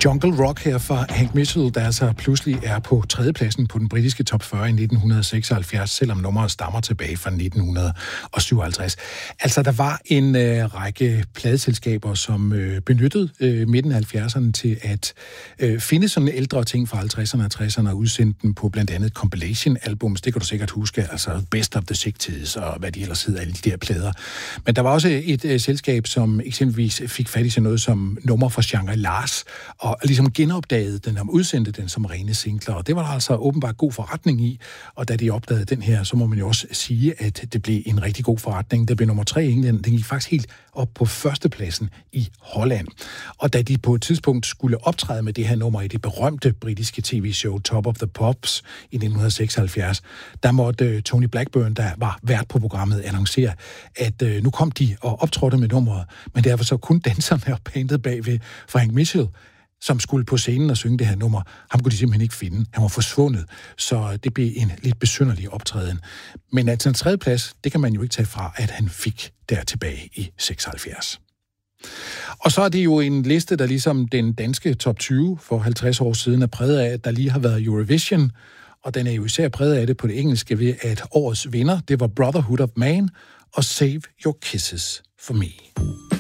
Jungle Rock her fra Hank Mitchell, der altså pludselig er på tredjepladsen på den britiske top 40 i 1976, selvom nummeret stammer tilbage fra 1957. Altså, der var en række pladeselskaber, som benyttede midten af 70'erne til at finde sådan ældre ting fra 50'erne og 60'erne og udsendte dem på blandt andet compilation-albums. Det kan du sikkert huske, altså Best of the 60's og hvad de ellers hedder, alle de der plader. Men der var også et selskab, som eksempelvis fik fat i sådan noget som nummer fra Shangri-Las, og ligesom genopdagede den, og udsendte den som rene singler, og det var der altså åbenbart god forretning i, og da de opdagede den her, så må man jo også sige, at det blev en rigtig god forretning. Det blev nummer 3 i England, den gik faktisk helt op på førstepladsen i Holland. Og da de på et tidspunkt skulle optræde med det her nummer i det berømte britiske tv-show Top of the Pops i 1976, der måtte Tony Blackburn, der var vært på programmet, annoncere, at nu kom de og optrådte med nummeret, men det var så kun danserne og bandet bagved fra Hank Mitchell, som skulle på scenen og synge det her nummer. Ham kunne de simpelthen ikke finde. Han var forsvundet, så det blev en lidt besynderlig optræden. Men at en tredje plads, det kan man jo ikke tage fra, at han fik der tilbage i 76. Og så er det jo en liste, der ligesom den danske top 20 for 50 år siden er præget af, at der lige har været Eurovision, og den er jo især præget af det på det engelske ved, at årets vinder, det var Brotherhood of Man og Save Your Kisses for Me.